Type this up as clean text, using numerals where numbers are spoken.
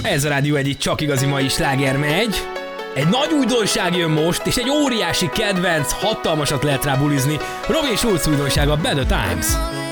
Ez a Rádió Egy csak igazi mai sláger megy. Egy nagy újdonság jön most, és egy óriási kedvenc, hatalmasat lehet rá bulizni. Robi és Schulz újdonsága, Better Times.